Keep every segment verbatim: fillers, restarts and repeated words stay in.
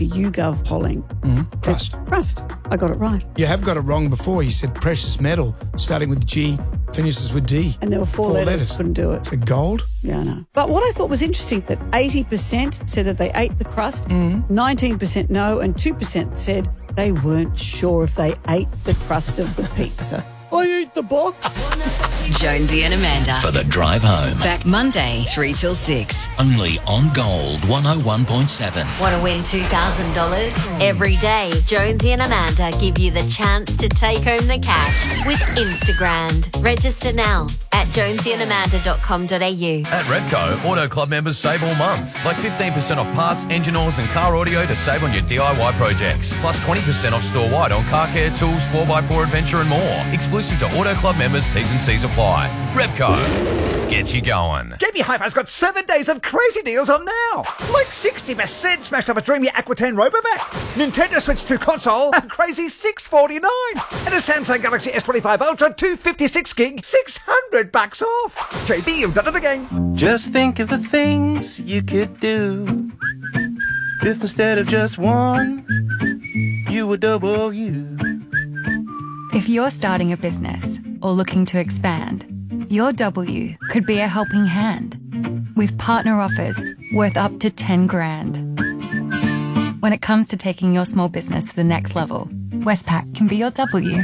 to YouGov polling. Mm, crust. It's crust. I got it right. You have got it wrong before. You said precious metal, starting with G, finishes with D. And there were four, Four letters. letters. Couldn't do it. So gold? Yeah, I know. But what I thought was interesting, that eighty percent said that they ate the crust, Mm-hmm. nineteen percent no, and two percent said they weren't sure if they ate the crust of the pizza. I eat the box. Jonesy and Amanda. For the drive home. Back Monday, three till six. Only on Gold one oh one point seven. Want to win two thousand dollars? Every day, Jonesy and Amanda give you the chance to take home the cash with Instagram. Register now at jonesy and amanda dot com dot a u. At Repco, Auto Club members save all month. Like fifteen percent off parts, engine oils and car audio to save on your D I Y projects. Plus twenty percent off store-wide on car care, tools, four by four adventure and more. Exclusive to Auto Club members, T's and C's apply. Repco, get you going. J B Hi-Fi's got seven days of crazy deals on now. Like sixty percent smashed up a dreamy Aqua ten Robovac. Nintendo Switch two console, a crazy six forty-nine. And a Samsung Galaxy S twenty-five Ultra two fifty-six gig, six hundred bucks off. J B, you've done it again. Just think of the things you could do if instead of just one, you were double you. If you're starting a business or looking to expand, your W could be a helping hand with partner offers worth up to ten grand. When it comes to taking your small business to the next level, Westpac can be your W.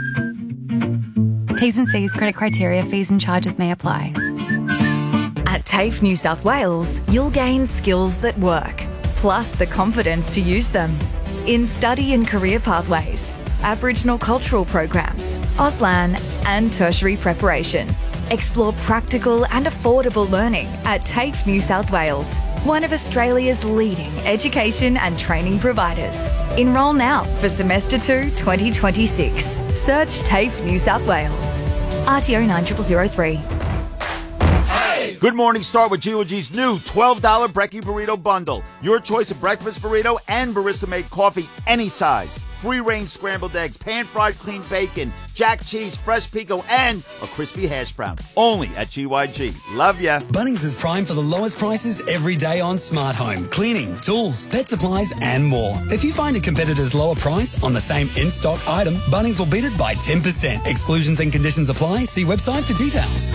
T's and C's, credit criteria, fees and charges may apply. At TAFE New South Wales, you'll gain skills that work, plus the confidence to use them. In study and career pathways, Aboriginal cultural programs, Auslan and tertiary preparation. Explore practical and affordable learning at TAFE New South Wales, one of Australia's leading education and training providers. Enrol now for semester two twenty twenty-six. Search TAFE New South Wales. R T O nine zero zero zero three. Good morning, start with G O G's new twelve dollars Brekkie Burrito Bundle. Your choice of breakfast burrito and barista-made coffee, any size. Free-range scrambled eggs, pan-fried clean bacon, jack cheese, fresh pico, and a crispy hash brown. Only at G Y G. Love ya. Bunnings is prime for the lowest prices every day on smart home, cleaning, tools, pet supplies, and more. If you find a competitor's lower price on the same in-stock item, Bunnings will beat it by ten percent. Exclusions and conditions apply. See website for details.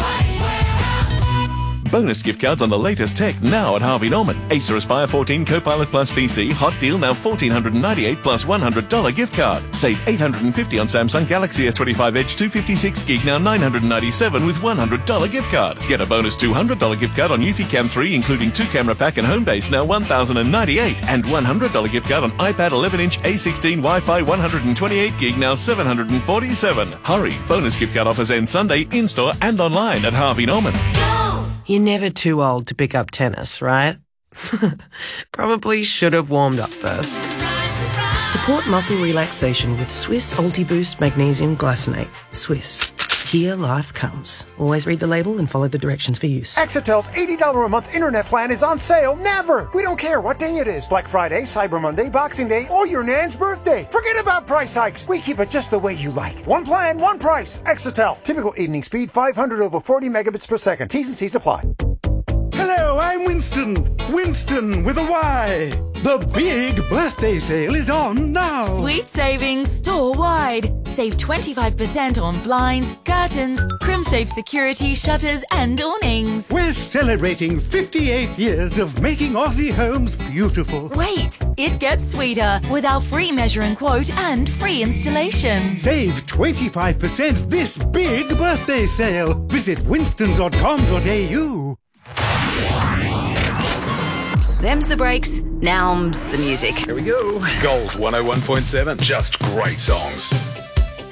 Bonus gift cards on the latest tech now at Harvey Norman. Acer Aspire fourteen Copilot Plus P C, hot deal now one thousand four hundred ninety-eight dollars plus one hundred dollars gift card. Save eight hundred fifty dollars on Samsung Galaxy S twenty-five Edge two fifty-six gig, now nine hundred ninety-seven dollars with one hundred dollars gift card. Get a bonus two hundred dollars gift card on Eufy Cam three, including two camera pack and home base, now one thousand ninety-eight dollars, and one hundred dollars gift card on iPad eleven inch A sixteen Wi-Fi one hundred twenty-eight gig, now seven hundred forty-seven dollars. Hurry! Bonus gift card offers end Sunday in-store and online at Harvey Norman. You're never too old to pick up tennis, right? Probably should have warmed up first. Support muscle relaxation with Swiss Ultiboost Magnesium Glycinate. Swiss. Here life comes. Always read the label and follow the directions for use. Exitel's eighty dollars a month internet plan is on sale never. We don't care what day it is. Black Friday, Cyber Monday, Boxing Day, or your Nan's birthday. Forget about price hikes. We keep it just the way you like. One plan, one price. Exitel. Typical evening speed, five hundred over forty megabits per second. T's and C's apply. Hello, I'm Winston. Winston with a Y. The big birthday sale is on now. Sweet savings store-wide. Save twenty-five percent on blinds, curtains, CrimSafe security, shutters and awnings. We're celebrating fifty-eight years of making Aussie homes beautiful. Wait, it gets sweeter with our free measure and quote and free installation. Save twenty-five percent this big birthday sale. Visit winston dot com dot a u. Them's the breaks, now's the music. Here we go. Gold one oh one point seven. Just great songs.